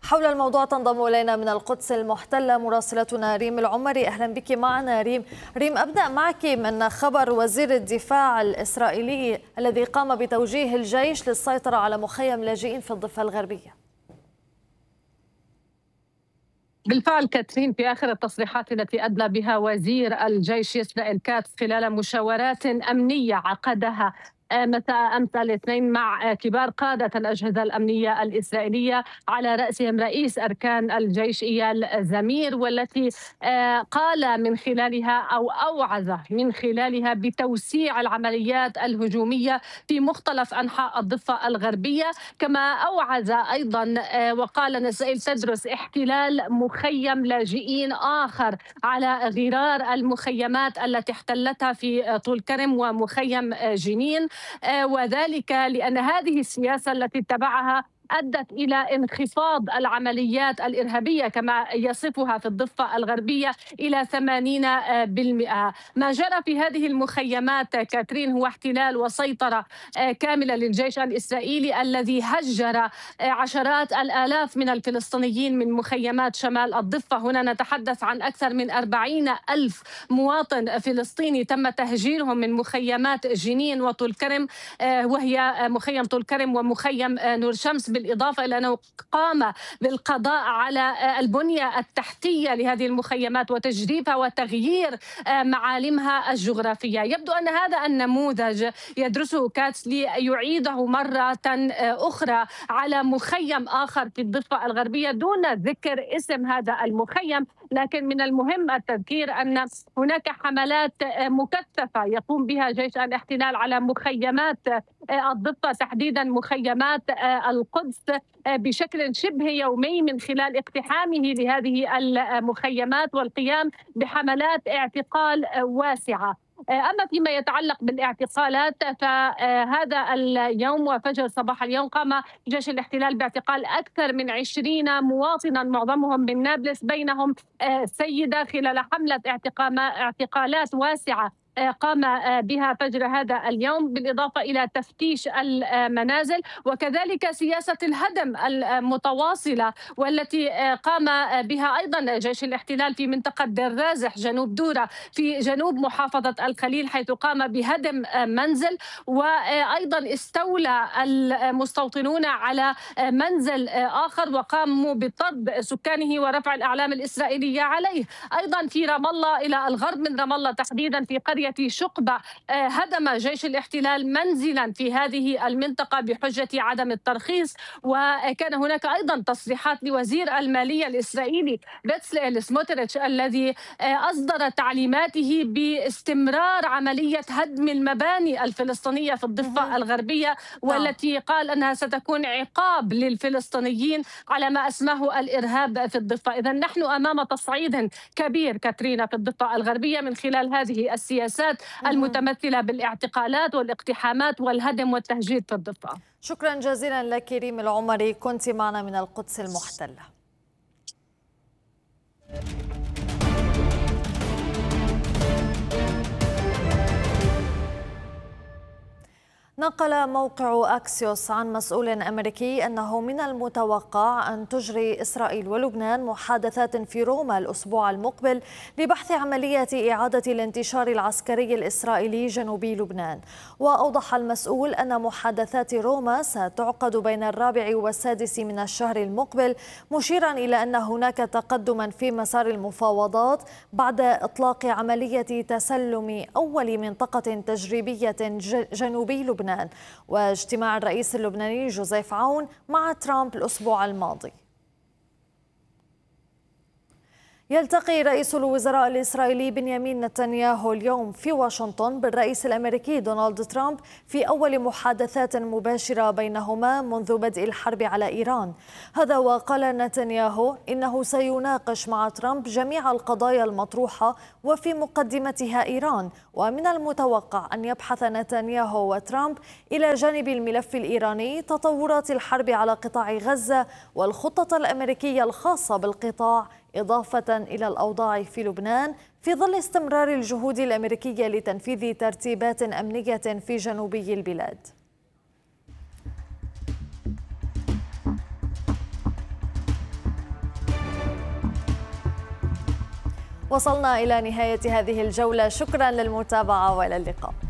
حول الموضوع تنضم إلينا من القدس المحتلة مراسلتنا ريم العمري. أهلا بك معنا ريم. أبدأ معك من خبر وزير الدفاع الإسرائيلي الذي قام بتوجيه الجيش للسيطرة على مخيم لاجئين في الضفة الغربية. بالفعل كاترين، في آخر التصريحات التي أدلى بها وزير الجيش إسرائيل كاتس خلال مشاورات أمنية عقدها مساء أمس الاثنين مع كبار قادة الأجهزة الأمنية الإسرائيلية على رأسهم رئيس أركان الجيش إيال زمير، والتي قال من خلالها أو أوعز من خلالها بتوسيع العمليات الهجومية في مختلف أنحاء الضفة الغربية. كما أوعز أيضا وقال أن إسرائيل تدرس احتلال مخيم لاجئين آخر على غرار المخيمات التي احتلتها في طول كرم ومخيم جنين، وذلك لأن هذه السياسة التي اتبعها أدت إلى انخفاض العمليات الإرهابية كما يصفها في الضفة الغربية إلى 80%. ما جرى في هذه المخيمات كاترين هو احتلال وسيطرة كاملة للجيش الإسرائيلي الذي هجر عشرات الآلاف من الفلسطينيين من مخيمات شمال الضفة. هنا نتحدث عن أكثر من 40,000 مواطن فلسطيني تم تهجيرهم من مخيمات جنين وطول كرم، وهي مخيم طول كرم ومخيم نور شمس، بالإضافة إلى أنه قام بالقضاء على البنية التحتية لهذه المخيمات وتجريفها وتغيير معالمها الجغرافية. يبدو أن هذا النموذج يدرسه كاتس ليعيده مرة أخرى على مخيم آخر في الضفة الغربية دون ذكر اسم هذا المخيم، لكن من المهم التذكير أن هناك حملات مكثفة يقوم بها جيش الاحتلال على مخيمات الضفة، تحديدا مخيمات القدس، بشكل شبه يومي من خلال اقتحامه لهذه المخيمات والقيام بحملات اعتقال واسعة. أما فيما يتعلق بالاعتقالات فهذا اليوم وفجر صباح اليوم قام جيش الاحتلال باعتقال أكثر من 20 مواطنا معظمهم من نابلس، بينهم سيدة، خلال حملة اعتقالات واسعة قام بها فجر هذا اليوم، بالإضافة إلى تفتيش المنازل وكذلك سياسة الهدم المتواصلة والتي قام بها أيضا جيش الاحتلال في منطقة دير رازح جنوب دورة في جنوب محافظة الخليل، حيث قام بهدم منزل، وأيضا استولى المستوطنون على منزل آخر وقاموا بطرد سكانه ورفع الأعلام الإسرائيلية عليه. أيضا في رام الله، إلى الغرب من رام الله تحديدا في قرية شقبة، هدم جيش الاحتلال منزلا في هذه المنطقة بحجة عدم الترخيص. وكان هناك أيضا تصريحات لوزير المالية الإسرائيلي بيتسليل سموتريتش الذي أصدر تعليماته باستمرار عملية هدم المباني الفلسطينية في الضفة الغربية، والتي قال أنها ستكون عقاب للفلسطينيين على ما أسماه الإرهاب في الضفة. إذن نحن أمام تصعيد كبير كاترينا في الضفة الغربية من خلال هذه السياسات المتمثلة بالاعتقالات والاقتحامات والهدم والتهجير في الضفة. شكرا جزيلا لك ريم العمري، كنت معنا من القدس المحتلة. نقل موقع أكسيوس عن مسؤول أمريكي أنه من المتوقع أن تجري إسرائيل ولبنان محادثات في روما الأسبوع المقبل لبحث عملية إعادة الانتشار العسكري الإسرائيلي جنوبي لبنان. وأوضح المسؤول أن محادثات روما ستعقد بين 4 و6 من الشهر المقبل، مشيرا إلى أن هناك تقدما في مسار المفاوضات بعد إطلاق عملية تسلم أول منطقة تجريبية جنوبي لبنان واجتماع الرئيس اللبناني جوزيف عون مع ترامب الأسبوع الماضي. يلتقي رئيس الوزراء الإسرائيلي بنيامين نتنياهو اليوم في واشنطن بالرئيس الأمريكي دونالد ترامب في أول محادثات مباشرة بينهما منذ بدء الحرب على إيران. هذا وقال نتنياهو إنه سيناقش مع ترامب جميع القضايا المطروحة وفي مقدمتها إيران، ومن المتوقع أن يبحث نتنياهو وترامب إلى جانب الملف الإيراني تطورات الحرب على قطاع غزة والخطة الأمريكية الخاصة بالقطاع، إضافة إلى الأوضاع في لبنان في ظل استمرار الجهود الأمريكية لتنفيذ ترتيبات أمنية في جنوبي البلاد. وصلنا إلى نهاية هذه الجولة، شكرا للمتابعة وإلى اللقاء.